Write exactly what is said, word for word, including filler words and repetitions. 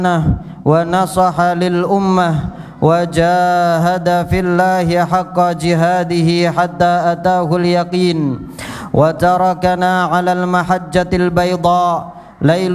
ونصح للأمة وجاهد في الله حق جهاده حتى أتاه اليقين وتركنا على المحجة البيضاء ليل